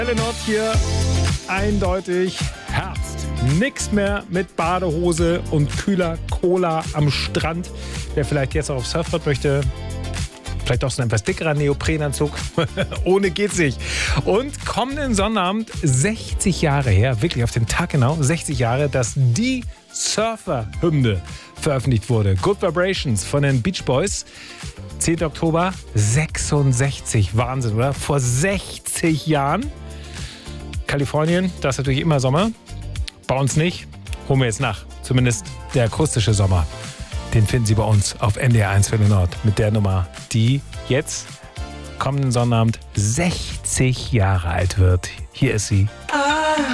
Welle Nord hier, eindeutig Herbst. Nix mehr mit Badehose und kühler Cola am Strand. Wer vielleicht jetzt auch aufs Surfbrett möchte, vielleicht auch so ein etwas dickerer Neoprenanzug. Ohne geht's nicht. Und kommenden Sonnabend, 60 Jahre her, wirklich auf den Tag genau, 60 Jahre, dass die Surfer-Hymne veröffentlicht wurde. Good Vibrations von den Beach Boys. 10. Oktober 66. Wahnsinn, oder? Vor 60 Jahren. Kalifornien, da ist natürlich immer Sommer. Bei uns nicht. Holen wir jetzt nach. Zumindest der akustische Sommer. Den finden Sie bei uns auf NDR 1 Welle Nord mit der Nummer, die jetzt kommenden Sonnabend 60 Jahre alt wird. Hier ist sie.